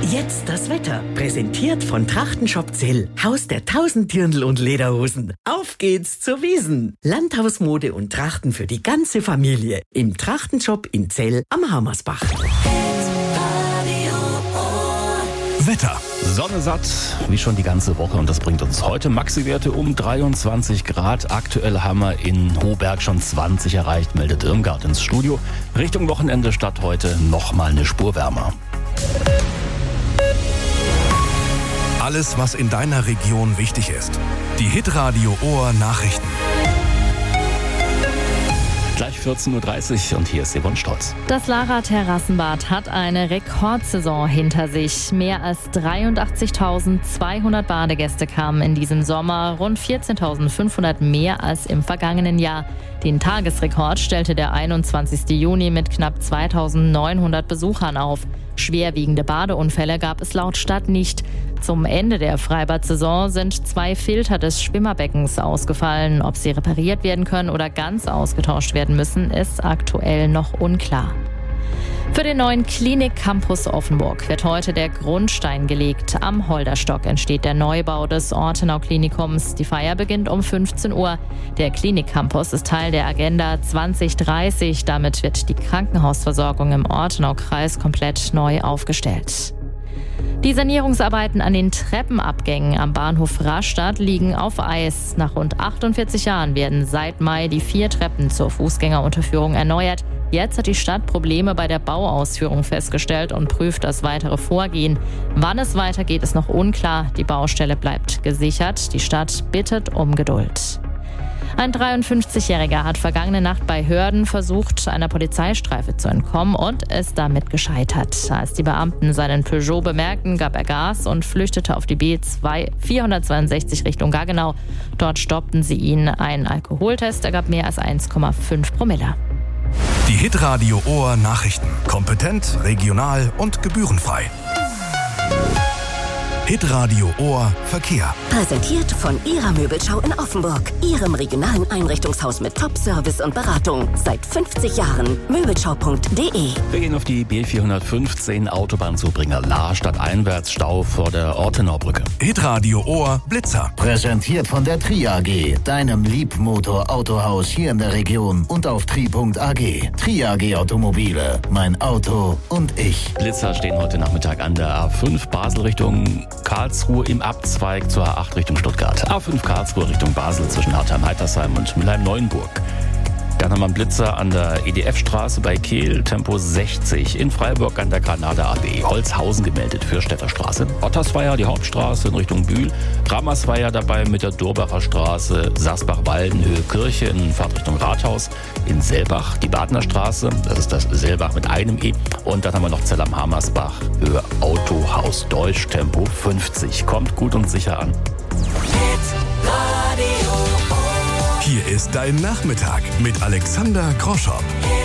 Jetzt das Wetter. Präsentiert von Trachtenshop Zell. Haus der 1000 Dirndl und Lederhosen. Auf geht's zur Wiesn. Landhausmode und Trachten für die ganze Familie. Im Trachtenshop in Zell am Hammersbach. Wetter. Sonne satt, wie schon die ganze Woche, und das bringt uns heute Maxi-Werte um 23 Grad. Aktuell haben wir in Hohberg schon 20 erreicht, meldet Irmgard ins Studio. Richtung Wochenende statt heute nochmal eine Spur wärmer. Alles, was in deiner Region wichtig ist. Die Hitradio Ohr Nachrichten. Gleich 14.30 Uhr und hier ist Yvonne Stolz. Das Lara Terrassenbad hat eine Rekordsaison hinter sich. Mehr als 83.200 Badegäste kamen in diesem Sommer, rund 14.500 mehr als im vergangenen Jahr. Den Tagesrekord stellte der 21. Juni mit knapp 2.900 Besuchern auf. Schwerwiegende Badeunfälle gab es laut Stadt nicht. Zum Ende der Freibad-Saison sind 2 Filter des Schwimmerbeckens ausgefallen. Ob sie repariert werden können oder ganz ausgetauscht werden müssen, ist aktuell noch unklar. Für den neuen Klinik-Campus Offenburg wird heute der Grundstein gelegt. Am Holderstock entsteht der Neubau des Ortenau-Klinikums. Die Feier beginnt um 15 Uhr. Der Klinik-Campus ist Teil der Agenda 2030. Damit wird die Krankenhausversorgung im Ortenau-Kreis komplett neu aufgestellt. Die Sanierungsarbeiten an den Treppenabgängen am Bahnhof Rastatt liegen auf Eis. Nach rund 48 Jahren werden seit Mai die 4 Treppen zur Fußgängerunterführung erneuert. Jetzt hat die Stadt Probleme bei der Bauausführung festgestellt und prüft das weitere Vorgehen. Wann es weitergeht, ist noch unklar. Die Baustelle bleibt gesichert. Die Stadt bittet um Geduld. Ein 53-Jähriger hat vergangene Nacht bei Hörden versucht, einer Polizeistreife zu entkommen und ist damit gescheitert. Als die Beamten seinen Peugeot bemerkten, gab er Gas und flüchtete auf die B2 462 Richtung Gaggenau. Dort stoppten sie ihn. Ein Alkoholtest ergab mehr als 1,5 Promille. Die Hitradio Ohr Nachrichten. Kompetent, regional und gebührenfrei. Hitradio Ohr Verkehr. Präsentiert von Ihrer Möbelschau in Offenburg. Ihrem regionalen Einrichtungshaus mit Top-Service und Beratung. Seit 50 Jahren. Möbelschau.de. Wir gehen auf die B415 Autobahnzubringer Lahr stadteinwärts, Stau vor der Ortenaubrücke. Hitradio Ohr Blitzer. Präsentiert von der Tri AG, deinem Liebmotor-Autohaus hier in der Region und auf tri.ag. Tri AG Automobile, mein Auto und ich. Blitzer stehen heute Nachmittag an der A5 Basel Richtung Karlsruhe im Abzweig zur A8 Richtung Stuttgart. A5 Karlsruhe Richtung Basel zwischen Hartheim-Heitersheim und Mülheim-Neuenburg. Dann haben wir einen Blitzer an der EDF-Straße bei Kehl, Tempo 60. In Freiburg an der Granada AB. Holzhausen gemeldet für Städterstraße. Ottersweier, die Hauptstraße in Richtung Bühl. Rammersweier dabei mit der Durbacher Straße. Sasbach-Walden, Höhe Kirche in Fahrtrichtung Rathaus. In Selbach die Badner Straße. Das ist das Selbach mit einem E. Und dann haben wir noch Zell am Hammersbach. Höhe Autohaus Deutsch, Tempo 50. Kommt gut und sicher an. Hier ist dein Nachmittag mit Alexander Groschow.